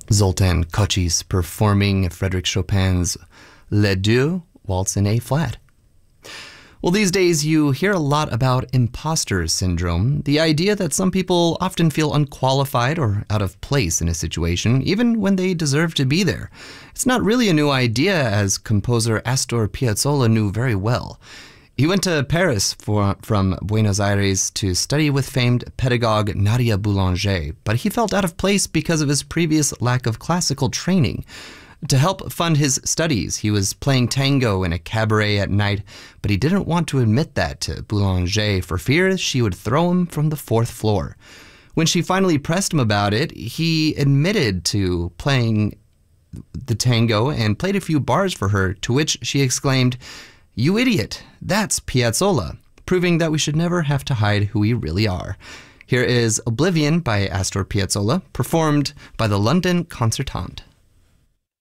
Zoltan Kocsis performing Frédéric Chopin's Les Deux, Waltz in A-flat. Well, these days you hear a lot about imposter syndrome, the idea that some people often feel unqualified or out of place in a situation, even when they deserve to be there. It's not really a new idea, as composer Astor Piazzolla knew very well. He went to Paris from Buenos Aires to study with famed pedagogue Nadia Boulanger, but he felt out of place because of his previous lack of classical training. To help fund his studies, he was playing tango in a cabaret at night, but he didn't want to admit that to Boulanger for fear she would throw him from the fourth floor. When she finally pressed him about it, he admitted to playing the tango and played a few bars for her, to which she exclaimed, "You idiot, that's Piazzolla," proving that we should never have to hide who we really are. Here is Oblivion by Astor Piazzolla, performed by the London Concertante.